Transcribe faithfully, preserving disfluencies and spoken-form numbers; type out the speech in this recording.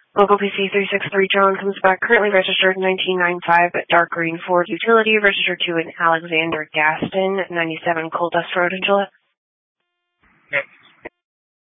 Local P C three six three John comes back, currently registered nineteen ninety-five at Dark Green Ford Utility, registered to an Alexander Gaston, ninety-seven Coal Dust Road in Gillette.